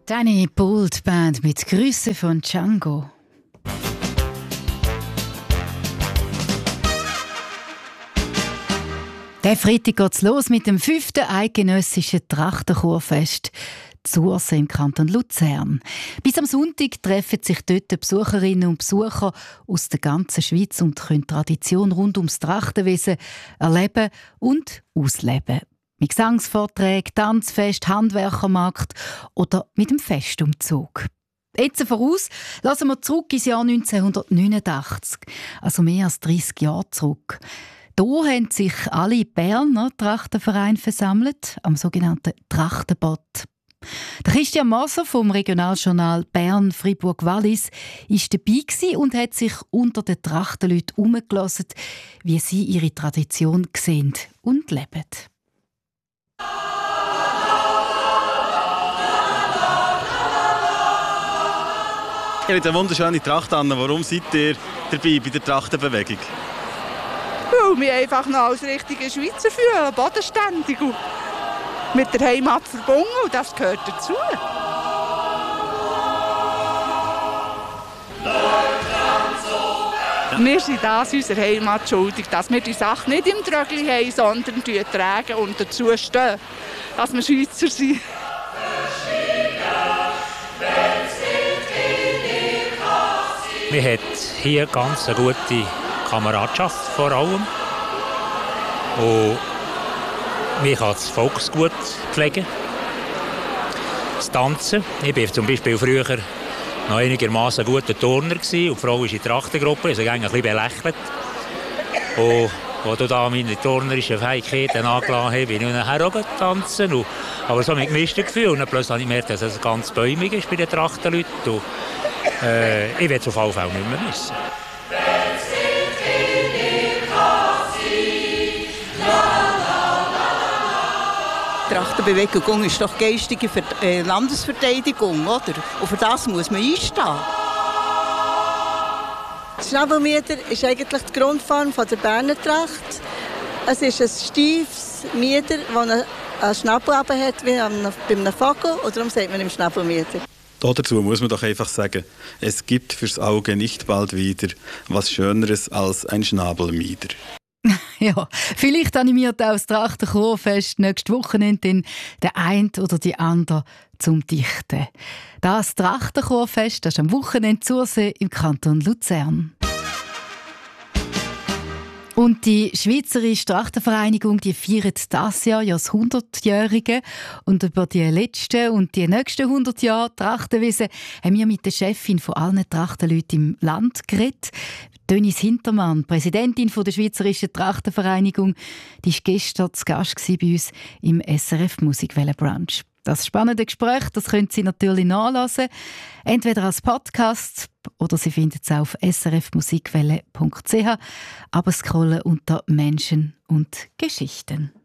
Danny Bold Band mit Grüße von Django. Der Freitag geht's los mit dem 5. eidgenössischen Trachtenchorfest zu Urse im Kanton Luzern. Bis am Sonntag treffen sich dort Besucherinnen und Besucher aus der ganzen Schweiz und können Tradition rund ums Trachtenwesen erleben und ausleben. Mit Gesangsvorträgen, Tanzfest, Handwerkermarkt oder mit dem Festumzug. Jetzt voraus lassen wir zurück ins Jahr 1989, also mehr als 30 Jahre zurück. Hier haben sich alle Berner Trachtenvereine versammelt, am sogenannten Trachtenbad. Der Christian Moser vom Regionaljournal Bern-Fribourg-Wallis war dabei und hat sich unter den Trachtenleuten herumgelassen, wie sie ihre Tradition sehen und leben. Ihr habt eine wunderschöne Tracht an. Warum seid ihr dabei bei der Trachtenbewegung? Weil wir einfach noch als richtige Schweizer fühlen, bodenständig und mit der Heimat verbunden, und das gehört dazu. Wir sind das unserer Heimat schuldig, dass wir die Sache nicht im Trögli haben, sondern tragen und dazu stehen, dass wir Schweizer sind. Man hat hier ganz eine gute Kameradschaft vor allem. Und man kann das Volksgut pflegen. Das Tanzen. Ich war zum Beispiel früher noch einigermaßen guter Turner und die Frau ist in der Trachtengruppe, also ein bisschen belächelt. Und als du da meine turnerischen Fähigkeiten angelassen hast, bin ich nachher auch tanzen. Aber so mit gemischten Gefühlen. Und dann plötzlich habe ich gemerkt, dass es ganz bäumig ist bei den Trachtenleuten. Ich werde es auf jeden Fall nicht mehr missen. Die Trachtenbewegung ist doch geistige Landesverteidigung, oder? Und für das muss man einstehen. Das Schnabelmieder ist eigentlich die Grundform der Berner Tracht. Es ist ein steifes Mieder, das einen Schnabel hat, wie bei einem Vogel, und darum sagt man im Schnabelmieder. Dazu muss man doch einfach sagen, es gibt fürs Auge nicht bald wieder was Schöneres als ein Schnabelmieder. Ja, vielleicht animiert auch das Trachtenchorfest nächstes Wochenende der eine oder die andere zum Dichten. Das Trachtenchorfest ist am Wochenende zu Urse im Kanton Luzern. Und die Schweizerische Trachtenvereinigung, die feiert dieses Jahr das 100-Jährige. Und über die letzten und die nächsten 100 Jahre Trachtenwesen haben wir mit der Chefin von allen Trachtenleuten im Land geredet. Dönis Hintermann, Präsidentin der Schweizerischen Trachtenvereinigung, die war gestern zu Gast bei uns im SRF Musikwelle-Brunch. Das spannende Gespräch, das können Sie natürlich nachlesen, entweder als Podcast oder Sie finden es auf srfmusikwelle.ch, aber scrollen unter Menschen und Geschichten.